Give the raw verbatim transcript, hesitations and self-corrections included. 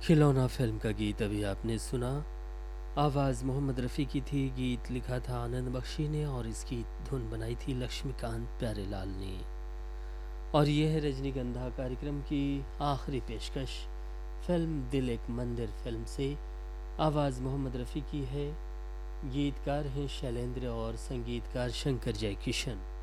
खिलौना फिल्म का गीत अभी आपने सुना। आवाज़ मोहम्मद रफ़ी की थी, गीत लिखा था आनंद बख्शी ने और इसकी धुन बनाई थी लक्ष्मीकांत प्यारेलाल ने। और ये है रजनीगंधा कार्यक्रम की आखिरी पेशकश फिल्म दिल एक मंदिर फिल्म से। आवाज़ मोहम्मद रफ़ी की है, गीतकार हैं शैलेंद्र और संगीतकार शंकर जयकिशन।